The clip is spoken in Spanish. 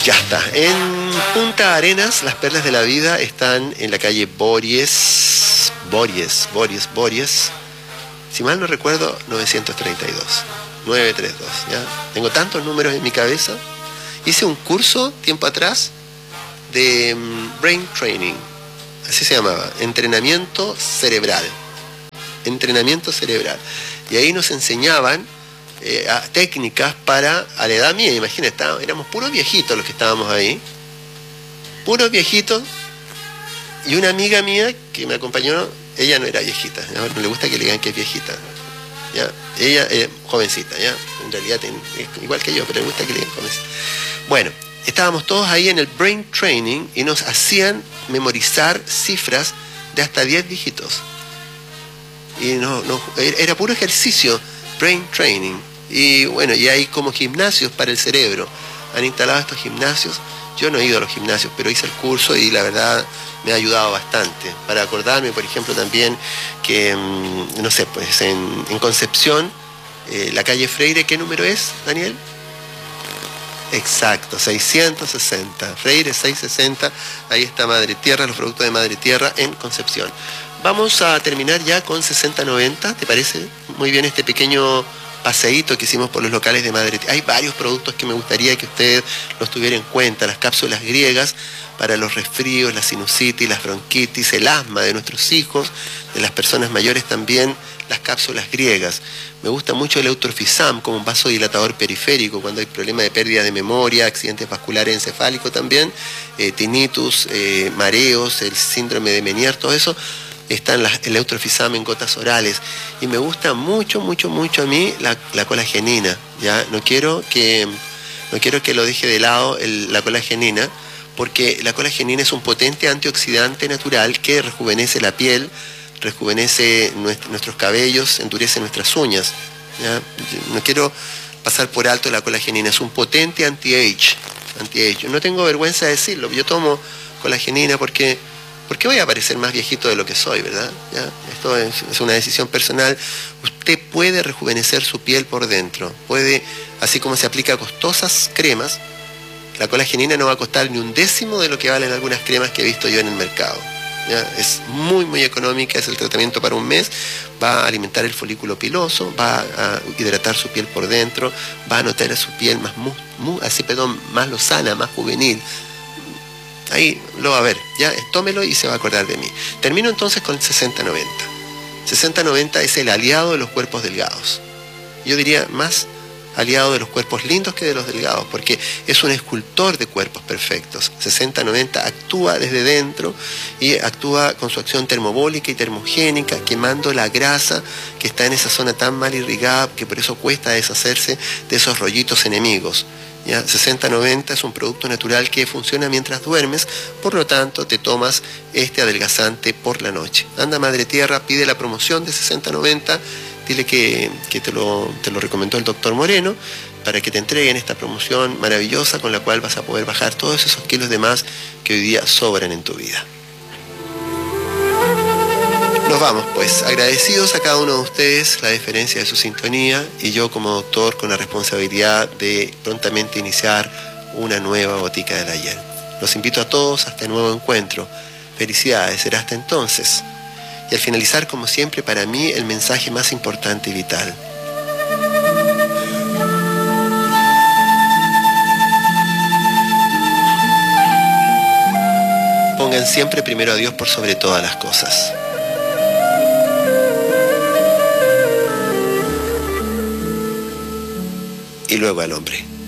Ya está. En Punta Arenas, las perlas de la vida están en la calle Bories. Si mal no recuerdo, 932. ¿Ya? Tengo tantos números en mi cabeza. Hice un curso tiempo atrás de Brain Training. Así se llamaba. Entrenamiento cerebral. Y ahí nos enseñaban técnicas para, a la edad mía, imagínate, éramos puros viejitos los que estábamos ahí, puros viejitos, y una amiga mía que me acompañó, ella no era viejita, no le gusta que le digan que es viejita, ¿ya? Ella es jovencita, ¿ya? En realidad es igual que yo, pero le gusta que le digan jovencita. Bueno, estábamos todos ahí en el Brain Training y nos hacían memorizar cifras de hasta 10 dígitos, y era puro ejercicio, Brain Training. Y bueno, y hay como gimnasios para el cerebro. Han instalado estos gimnasios. Yo no he ido a los gimnasios, pero hice el curso y la verdad me ha ayudado bastante. Para acordarme, por ejemplo, también que, no sé, pues en Concepción, la calle Freire, ¿qué número es, Daniel? Exacto, 660. Freire 660, ahí está Madre Tierra, los productos de Madre Tierra en Concepción. Vamos a terminar ya con 6090, ¿te parece? Muy bien este pequeño paseíto que hicimos por los locales de Madre Tierra. Hay varios productos que me gustaría que usted los tuviera en cuenta. Las cápsulas griegas para los resfríos, la sinusitis, las bronquitis, el asma de nuestros hijos, de las personas mayores también, las cápsulas griegas. Me gusta mucho el Eutrofisam como un vasodilatador periférico cuando hay problemas de pérdida de memoria, accidentes vasculares encefálicos también, tinnitus, mareos, el síndrome de Meniere, todo eso. Está el Eutrofisam en gotas orales. Y me gusta mucho a mí la colagenina. ¿Ya? No quiero que lo deje de lado la colagenina, porque la colagenina es un potente antioxidante natural que rejuvenece la piel, rejuvenece nuestros cabellos, endurece nuestras uñas. ¿Ya? No quiero pasar por alto la colagenina. Es un potente anti-age. No tengo vergüenza de decirlo. Yo tomo colagenina porque voy a parecer más viejito de lo que soy, ¿verdad? ¿Ya? Esto es una decisión personal. Usted puede rejuvenecer su piel por dentro. Puede, así como se aplica costosas cremas, la colagenina no va a costar ni un décimo de lo que valen algunas cremas que he visto yo en el mercado. ¿Ya? Es muy económica, es el tratamiento para un mes, va a alimentar el folículo piloso, va a hidratar su piel por dentro, va a notar a su piel más lozana, más juvenil. Ahí lo va a ver, ya, tómelo y se va a acordar de mí. Termino entonces con el 60-90. 60-90 es el aliado de los cuerpos delgados. Yo diría más aliado de los cuerpos lindos que de los delgados, porque es un escultor de cuerpos perfectos. 60-90 actúa desde dentro y actúa con su acción termobólica y termogénica, quemando la grasa que está en esa zona tan mal irrigada, que por eso cuesta deshacerse de esos rollitos enemigos. ¿Ya? 60-90 es un producto natural que funciona mientras duermes, por lo tanto te tomas este adelgazante por la noche. Anda Madre Tierra, pide la promoción de 60-90, dile que te lo recomendó el doctor Moreno, para que te entreguen esta promoción maravillosa con la cual vas a poder bajar todos esos kilos de más que hoy día sobran en tu vida. Nos vamos pues, agradecidos a cada uno de ustedes la deferencia de su sintonía, y yo como doctor con la responsabilidad de prontamente iniciar una nueva botica del ayer. Los invito a todos hasta el nuevo encuentro. Felicidades, será hasta entonces. Y al finalizar, como siempre, para mí el mensaje más importante y vital. Pongan siempre primero a Dios por sobre todas las cosas. Y luego al hombre.